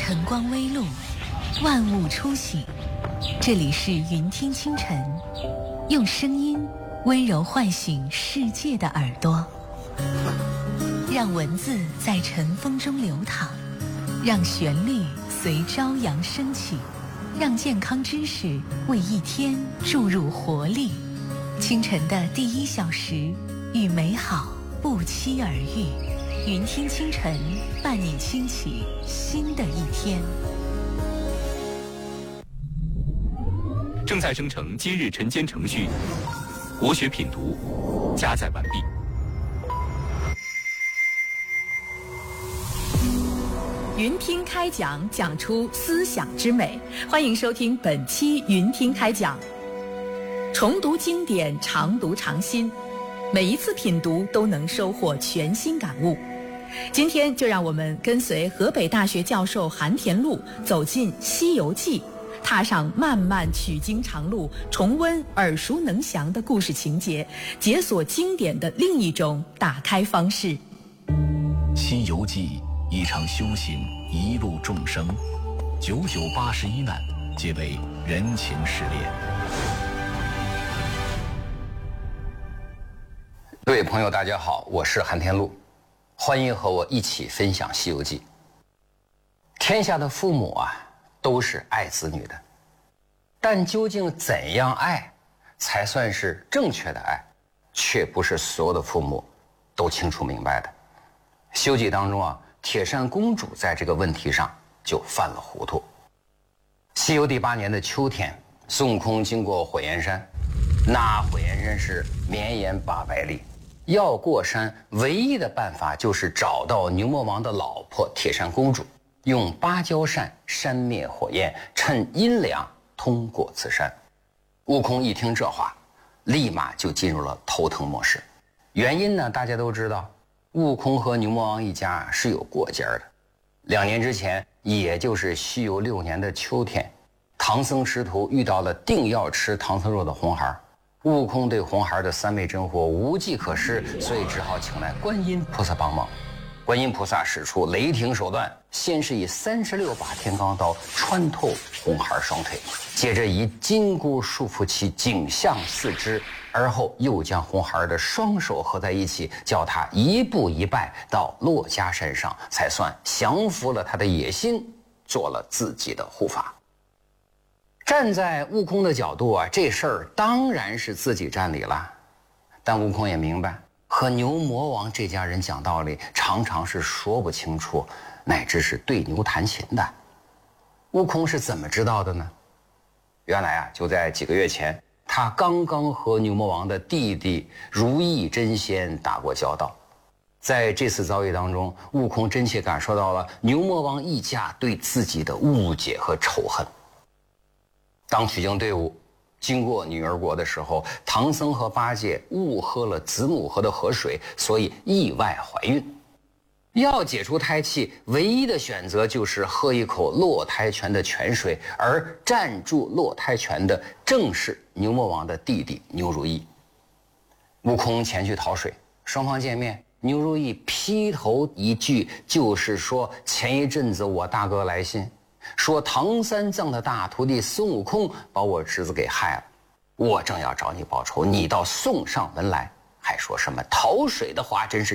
晨光微露，万物初醒。这里是云听清晨，用声音温柔唤醒世界的耳朵，让文字在晨风中流淌，让旋律随朝阳升起，让健康知识为一天注入活力。清晨的第1小时，与美好不期而遇。云听清晨，伴你轻启新的一天。 正在生成今日晨间程序，国学品读加载完毕。 云听开讲，讲出思想之美。欢迎收听本期云听开讲。重读经典，常读常新，每一次品读都能收获全新感悟。今天就让我们跟随河北大学教授韩田禄走进《西游记》，踏上漫漫取经长路，重温耳熟能详的故事情节，解锁经典的另一种打开方式。 《西游记》一场修行，一路众生，9981难，皆为人情失恋。 各位朋友大家好，我是韩田禄，欢迎和我一起分享《西游记》。天下的父母啊，都是爱子女的，但究竟怎样爱才算是正确的爱，却不是所有的父母都清楚明白的。《西游记》当中啊，铁扇公主在这个问题上就犯了糊涂。西游第8年的秋天，孙悟空经过火焰山，那火焰山是绵延800里，要过山唯一的办法就是找到牛魔王的老婆铁扇公主，用芭蕉扇扇灭火焰，趁阴凉通过此山。悟空一听这话，立马就进入了头疼模式。原因呢，大家都知道，悟空和牛魔王一家是有过节的。2年之前，也就是西游6年的秋天，唐僧师徒遇到了定要吃唐僧肉的红孩。悟空对红孩的3昧真火无计可施，所以只好请来观音菩萨帮忙。观音菩萨使出雷霆手段，先是以36把天罡刀穿透红孩双腿，接着以金箍束缚其颈项4肢，而后又将红孩的双手合在一起，叫他一步一拜到珞珈山上，才算降服了他的野心，做了自己的护法。站在悟空的角度啊，这事儿当然是自己占理了。但悟空也明白，和牛魔王这家人讲道理，常常是说不清楚，乃至是对牛弹琴的。悟空是怎么知道的呢？原来啊，就在几个月前，他刚刚和牛魔王的弟弟如意真仙打过交道。在这次遭遇当中，悟空真切感受到了牛魔王一家对自己的误解和仇恨。当取经队伍经过女儿国的时候，唐僧和八戒误喝了子母河的河水，所以意外怀孕。要解除胎气，唯一的选择就是喝一口落胎泉的泉水，而站住落胎泉的正是牛魔王的弟弟牛如意。悟空前去讨水，双方见面，牛如意劈头一句就是说，前一阵子我大哥来信，说唐三藏的大徒弟孙悟空把我侄子给害了，我正要找你报仇，你倒送上门来，还说什么讨水的话，真是